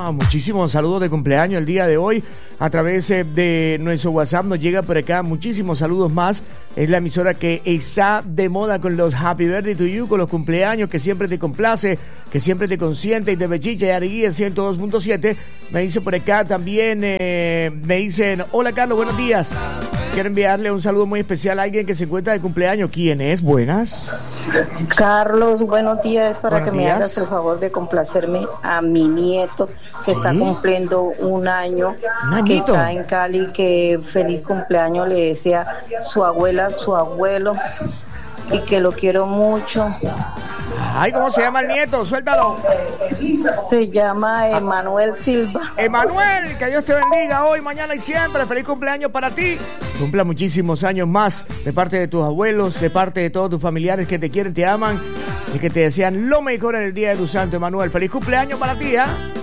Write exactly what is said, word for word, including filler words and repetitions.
Ah, muchísimos saludos de cumpleaños el día de hoy. A través eh, de nuestro WhatsApp nos llega por acá muchísimos saludos más. Es la emisora que está de moda con los Happy Birthday to You, con los cumpleaños, que siempre te complace, que siempre te consiente y te bechicha. Y Arigui en ciento dos punto siete. Me dice por acá también, eh, me dicen, hola Carlos, buenos días. Quiero enviarle un saludo muy especial a alguien que se encuentra de cumpleaños. ¿Quién es? Buenas. Carlos, buenos días. Para buenos que días. me hagas el favor de complacerme a mi nieto, que ¿Sí? está cumpliendo un año, ¿Un que añito? está en Cali, que feliz cumpleaños le desea su abuela, su abuelo, y que lo quiero mucho. Ay, ¿cómo se llama el nieto? Suéltalo. Se llama Emanuel Silva. Emanuel, que Dios te bendiga hoy, mañana y siempre. Feliz cumpleaños para ti. Cumpla muchísimos años más de parte de tus abuelos, de parte de todos tus familiares que te quieren, te aman y que te desean lo mejor en el día de tu santo, Emanuel. Feliz cumpleaños para ti, ¿ah? ¿eh?